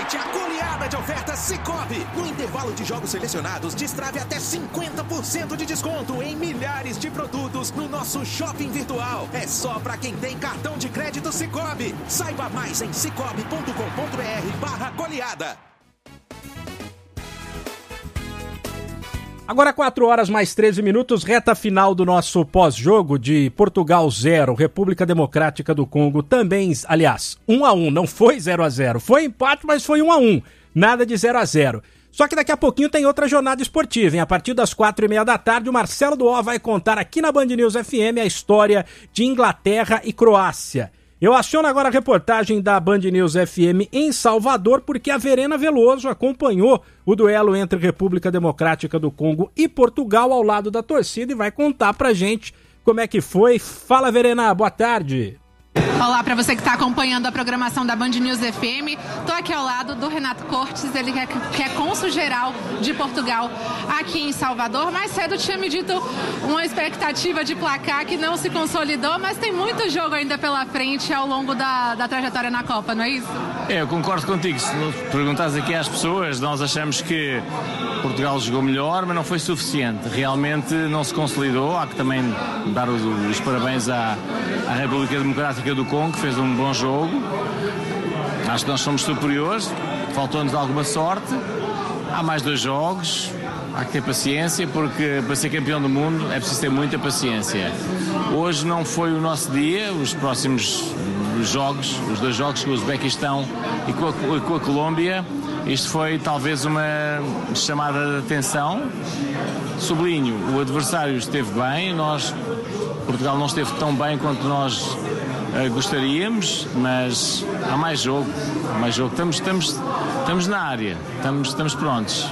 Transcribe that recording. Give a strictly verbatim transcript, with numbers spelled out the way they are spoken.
Aproveite a goleada de ofertas Sicoob. No intervalo de jogos selecionados, destrave até cinquenta por cento de desconto em milhares de produtos no nosso shopping virtual. É só para quem tem cartão de crédito Sicoob. Saiba mais em cicobi ponto com ponto br barra goleada. Agora quatro horas mais treze minutos, reta final do nosso pós-jogo de Portugal zero, República Democrática do Congo também, aliás, um a um, não foi zero a zero, foi empate, mas foi um a um, nada de zero a zero. Só que daqui a pouquinho tem outra jornada esportiva, hein? A partir das quatro e meia da tarde, o Marcelo Duó vai contar aqui na Band News F M a história de Inglaterra e Croácia. Eu aciono agora a reportagem da Band News F M em Salvador, porque a Verena Veloso acompanhou o duelo entre República Democrática do Congo e Portugal ao lado da torcida e vai contar pra gente como é que foi. Fala, Verena, boa tarde. Olá para você que está acompanhando a programação da Band News F M. Estou aqui ao lado do Renato Cortes, ele que é, que é cônsul-geral de Portugal aqui em Salvador. Mais cedo tinha me dito uma expectativa de placar que não se consolidou, mas tem muito jogo ainda pela frente ao longo da, da trajetória na Copa, não é isso? É, eu concordo contigo. Se perguntares aqui às pessoas, nós achamos que Portugal jogou melhor, mas não foi suficiente. Realmente não se consolidou. Há que também dar os, os parabéns à, à República Democrática do Congo, que fez um bom jogo. Acho que nós somos superiores, faltou-nos alguma sorte. Há mais dois jogos, há que ter paciência, porque para ser campeão do mundo é preciso ter muita paciência. Hoje não foi o nosso dia, os próximos jogos, os dois jogos com o Uzbequistão e com a, com a Colômbia, isto foi talvez uma chamada de atenção. Sublinho, o adversário esteve bem, nós, Portugal não esteve tão bem quanto nós uh, gostaríamos, mas há mais jogo, há mais jogo. Estamos, estamos, estamos na área, estamos, estamos prontos.